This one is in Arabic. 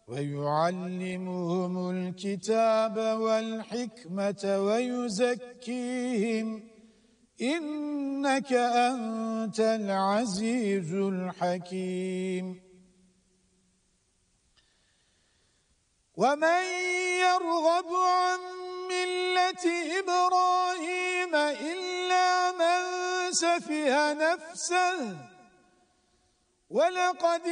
ويعلمهم الكتاب والحكمة ويزكيهم إنك أنت العزيز الحكيم ومن يرغب عن ملة إبراهيم إلا من سفه نفسه ولقد